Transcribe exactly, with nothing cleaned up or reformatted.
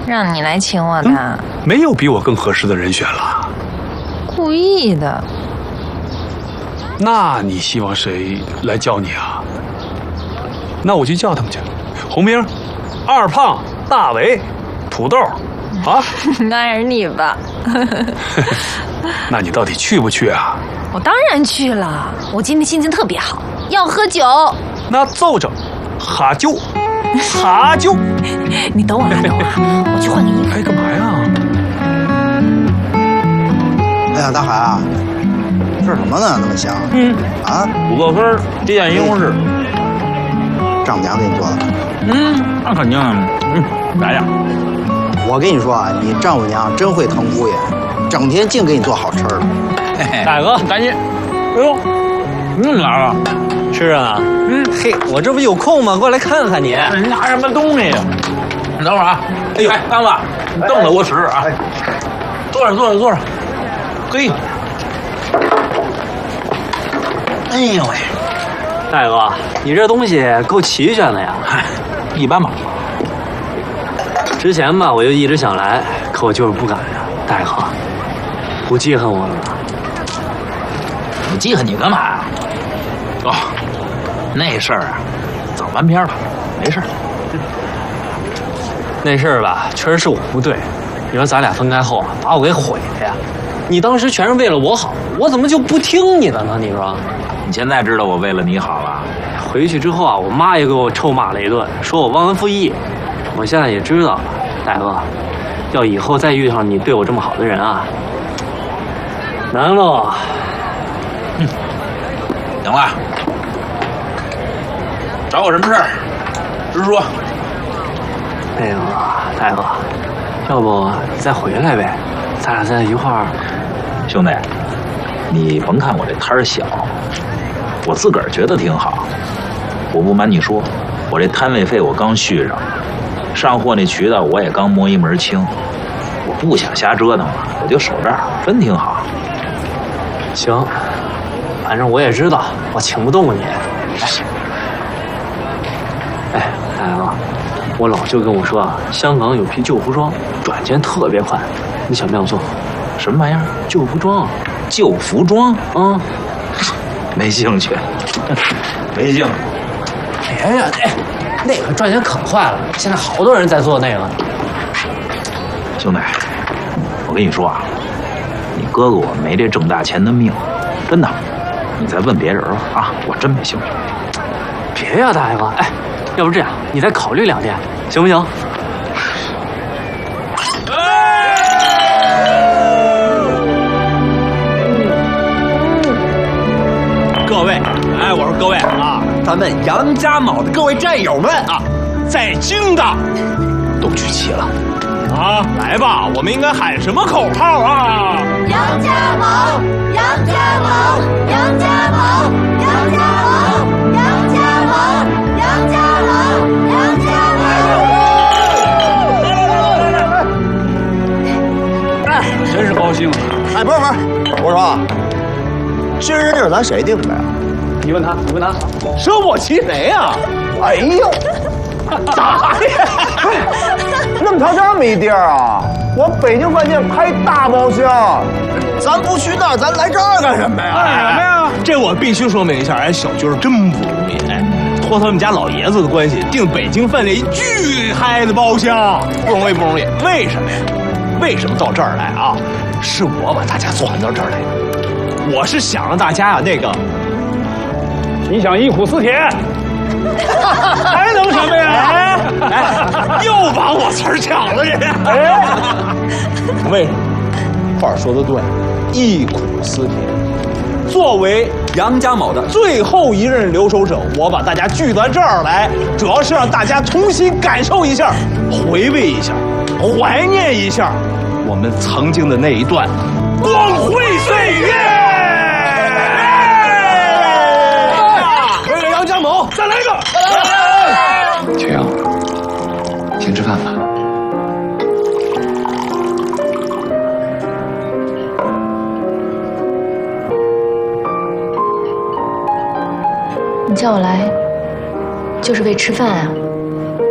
让你来请我的、嗯， 没有比我更合适的人选了。 故意的。 那你希望谁来叫你啊？那我去叫他们去。红明、二胖、大伟、土豆，啊？ 那还是你吧。 那你到底去不去啊？ 我当然去了，我今天心情特别好，要喝酒。 那奏着，哈酒，哈酒。 你等我啊，等我啊，我去换个衣服。 哎，干嘛呀？哎呀，大海啊，吃什么呢？那么香。 嗯。 啊？ 五个分，这件西红柿。 丈母娘给你做的。 嗯，那肯定。嗯，来呀。 我跟你说啊，你丈母娘真会疼姑爷，整天净给你做好吃的。 大哥，赶紧！哎呦，你怎么来了？ 吃啊！嗯，嘿，我这不有空吗？过来看看你。 你拿什么东西呀？你等会儿啊！哎呦，刚子，你凳子给我使使啊！坐着，坐着，坐着。嘿， 哎呦喂，大哥，你这东西够齐全的呀。 嗨，一般吧。 之前吧，我就一直想来，可我就是不敢呀。大哥，不记恨我了吧？ 我记恨你干嘛呀？哦，那事儿啊，早翻篇了，没事儿。 那事儿吧，确实是我不对。你说咱俩分开后啊，把我给毁了呀！你当时全是为了我好，我怎么就不听你的呢？你说？ 你现在知道我为了你好了？ 回去之后啊，我妈也给我臭骂了一顿，说我忘恩负义。我现在也知道了，大哥，要以后再遇上你对我这么好的人啊，难喽。 嗯，行了，找我什么事儿？直说。 那个大哥，要不你再回来呗，咱俩在一块儿。 兄弟，你甭看我这摊儿小，我自个儿觉得挺好。我不瞒你说，我这摊位费我刚续上，上货那渠道我也刚摸一门清。我不想瞎折腾了，我就守这儿，真挺好。 行，反正我也知道我请不动你。哎，大哥，我老舅跟我说啊，香港有批旧服装，转件特别快，你想不想做？ 什么玩意儿？ 旧服装？ 旧服装？ 啊， 没兴趣，没兴趣。 别呀，哎，那个赚钱可快了，现在好多人在做那个。 兄弟，我跟你说啊，你哥哥我没这挣大钱的命，真的。你再问别人吧啊，我真没兴趣。 别呀，大哥，哎，要不这样，你再考虑两天，行不行？ 各位，哎，我说各位啊，咱们杨家卯的各位战友们啊，在京的都聚齐了啊，来吧，我们应该喊什么口号啊？ 杨家卯，杨家卯，杨家卯，杨家卯，杨家卯，杨家卯，杨家卯。 哎，真是高兴啊！ 哎，不是不是，我说，军人地儿咱谁定的呀？ 你问他，你问他，舍我其谁呀？ 哎呦， 咋的？ 那么长这儿没地儿啊？我北京饭店开大包厢，咱不去那儿，咱来这儿干什么呀？ 干什么呀？这我必须说明一下，哎，小军真不容易，哎，托他们家老爷子的关系，订北京饭店一巨嗨的包厢，不容易不容易。为什么呀？为什么到这儿来啊？是我把大家攒到这儿来的，我是想让大家啊，那个，你想忆苦思甜。还能什么呀？哎，又把我词儿抢了，这是。哎，为什么？话说的对，忆苦思甜。作为杨家卯的最后一任留守者，我把大家聚到这儿来，主要是让大家重新感受一下，回味一下，怀念一下我们曾经的那一段光辉岁月。为了杨家卯，再来一个！ 雪阳，先吃饭吧。 你叫我来，就是为吃饭啊？